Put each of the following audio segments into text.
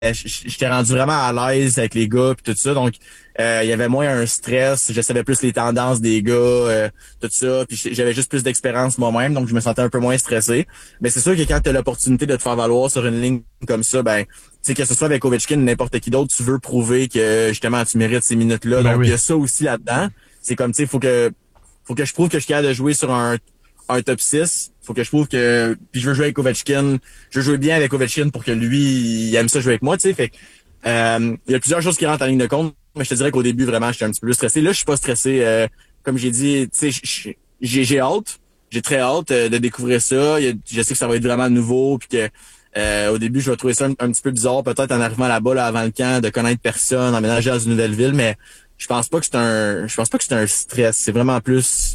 j'étais rendu vraiment à l'aise avec les gars puis tout ça. Donc, il y avait moins un stress. Je savais plus les tendances des gars, tout ça. Puis j'avais juste plus d'expérience moi-même, donc je me sentais un peu moins stressé. Mais c'est sûr que quand tu as l'opportunité de te faire valoir sur une ligne comme ça, ben, tu sais, que ce soit avec Ovechkin ou n'importe qui d'autre, tu veux prouver que justement tu mérites ces minutes-là. Ben Donc, oui. il y a ça aussi là-dedans. C'est comme, tu sais, faut que je prouve que je suis capable de jouer sur un top 6. Faut que je prouve que... Puis je veux jouer avec Ovechkin. Je veux jouer bien avec Ovechkin pour que lui, il aime ça jouer avec moi, tu sais. Fait que, il y a plusieurs choses qui rentrent en ligne de compte. Mais je te dirais qu'au début, vraiment, j'étais un petit peu plus stressé. Là, je suis pas stressé. Comme j'ai dit, tu sais, j'ai hâte. J'ai très hâte de découvrir ça. Je sais que ça va être vraiment nouveau. Puis que au début, je vais trouver ça un petit peu bizarre, peut-être en arrivant là-bas, là, avant le camp, de connaître personne, emménager dans une nouvelle ville. Mais je pense pas que c'est un stress. C'est vraiment plus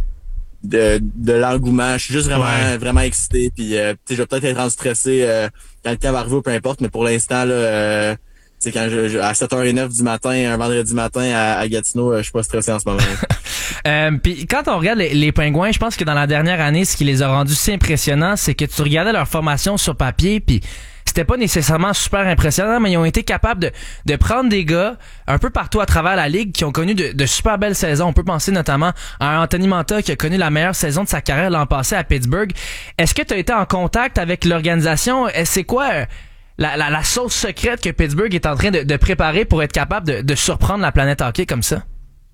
de l'engouement. Je suis juste vraiment excité. Puis tu sais, je vais peut-être être rendu stressé quand le temps va arriver ou peu importe, mais pour l'instant, là, tu sais, quand à 7h09 du matin, un vendredi matin à Gatineau, je suis pas stressé en ce moment. Puis quand on regarde les Pingouins, je pense que dans la dernière année, ce qui les a rendus si impressionnants, c'est que tu regardais leur formation sur papier, puis c'était pas nécessairement super impressionnant, mais ils ont été capables de prendre des gars un peu partout à travers la ligue qui ont connu de super belles saisons. On peut penser notamment à Anthony Mantha qui a connu la meilleure saison de sa carrière l'an passé à Pittsburgh. Est-ce que tu as été en contact avec l'organisation? C'est quoi la sauce secrète que Pittsburgh est en train de préparer pour être capable de surprendre la planète hockey comme ça?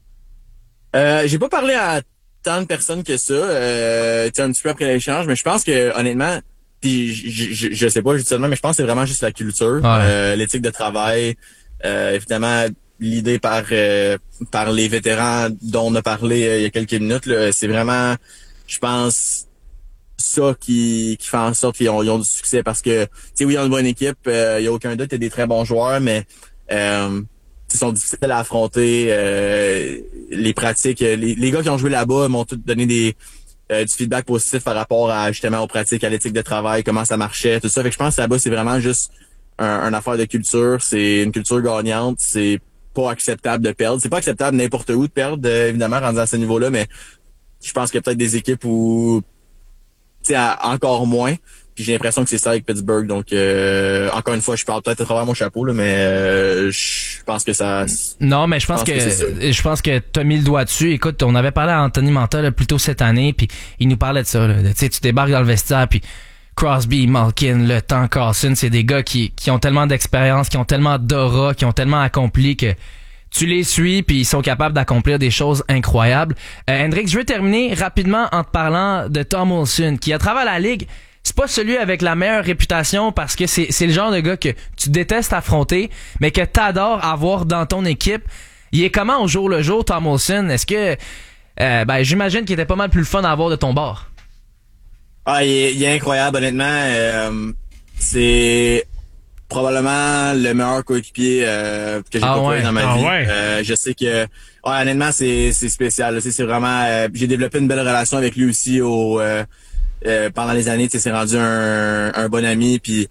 J'ai pas parlé à tant de personnes que ça, un petit peu après l'échange, mais je pense que honnêtement, puis je sais pas justement, mais je pense que c'est vraiment juste la culture, l'éthique de travail, évidemment l'idée par les vétérans dont on a parlé il y a quelques minutes, là, c'est vraiment, je pense, ça qui fait en sorte qu'ils ont du succès parce que, tu sais, oui, ils ont une bonne équipe, il y a aucun doute, il y a des très bons joueurs, mais ils sont difficiles à affronter, les pratiques, les gars qui ont joué là-bas m'ont tous donné du feedback positif par rapport à justement aux pratiques, à l'éthique de travail, comment ça marchait, tout ça. Fait que je pense que là-bas, c'est vraiment juste un affaire de culture. C'est une culture gagnante. C'est pas acceptable de perdre. C'est pas acceptable n'importe où de perdre, évidemment, rendu à ce niveau-là, mais je pense qu'il y a peut-être des équipes où, tu sais, encore moins. Puis j'ai l'impression que c'est ça avec Pittsburgh. Donc, encore une fois, je parle peut-être à travers mon chapeau, là, mais je pense que ça... Non, mais je pense que t'as mis le doigt dessus. Écoute, on avait parlé à Anthony Mantha là, plus tôt cette année, puis il nous parlait de ça. Tu sais, tu débarques dans le vestiaire, puis Crosby, Malkin, Le Temps, Carlson, c'est des gars qui ont tellement d'expérience, qui ont tellement d'aura, qui ont tellement accompli que tu les suis, puis ils sont capables d'accomplir des choses incroyables. Hendrix, je veux terminer rapidement en te parlant de Tom Wilson, qui à travers la Ligue... C'est pas celui avec la meilleure réputation parce que c'est le genre de gars que tu détestes affronter, mais que t'adores avoir dans ton équipe. Il est comment au jour le jour, Tom Wilson? Est-ce que... j'imagine qu'il était pas mal plus le fun à avoir de ton bord. Ah, il est incroyable, honnêtement. C'est probablement le meilleur coéquipier que j'ai côtoyé dans ma vie. Ouais. Je sais que... Ouais, honnêtement, c'est spécial. Là. C'est vraiment... j'ai développé une belle relation avec lui aussi pendant les années. C'est rendu un bon ami. Puis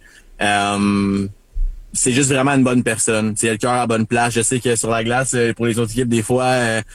c'est juste vraiment une bonne personne. Il a le cœur à la bonne place. Je sais que sur la glace, pour les autres équipes, des fois,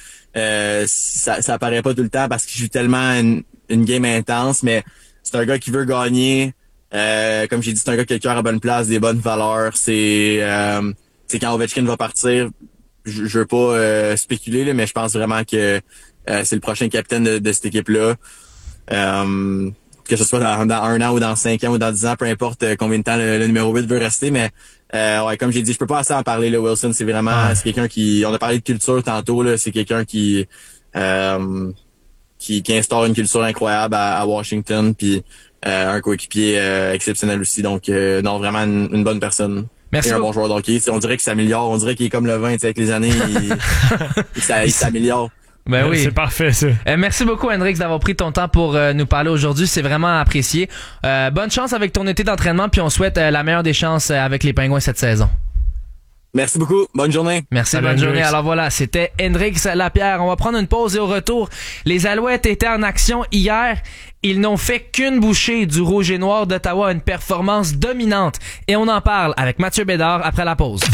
ça apparaît pas tout le temps parce qu'il joue tellement une game intense, mais c'est un gars qui veut gagner. Comme j'ai dit, c'est un gars qui a le cœur à la bonne place, des bonnes valeurs. C'est quand Ovechkin va partir, je veux pas spéculer, là, mais je pense vraiment que c'est le prochain capitaine de cette équipe-là. Que ce soit dans 1 an ou dans 5 ans ou dans 10 ans, peu importe combien de temps le numéro 8 veut rester, mais comme j'ai dit, je peux pas assez en parler, là, Wilson. C'est vraiment c'est quelqu'un qui... On a parlé de culture tantôt, là, c'est quelqu'un qui instaure une culture incroyable à Washington, puis un coéquipier exceptionnel aussi. Donc non, vraiment une bonne personne. Merci. Et un bon joueur de hockey. On dirait qu'il s'améliore, on dirait qu'il est comme le vin, avec les années, il s'améliore. Ben oui. C'est parfait, ça. Merci beaucoup, Hendrix, d'avoir pris ton temps pour nous parler aujourd'hui. C'est vraiment apprécié. Bonne chance avec ton été d'entraînement, puis on souhaite la meilleure des chances avec les Pingouins cette saison. Merci beaucoup. Bonne journée. Merci, Salut, bonne journée. Hendrix. Alors voilà, c'était Hendrix Lapierre. On va prendre une pause et au retour, les Alouettes étaient en action hier. Ils n'ont fait qu'une bouchée du Rouge et Noir d'Ottawa, une performance dominante. Et on en parle avec Mathieu Bédard après la pause.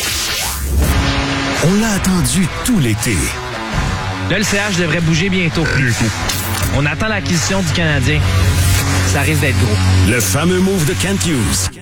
On l'a attendu tout l'été. Là, le CH devrait bouger bientôt. On attend l'acquisition du Canadien. Ça risque d'être gros. Le fameux move de Kent Hughes.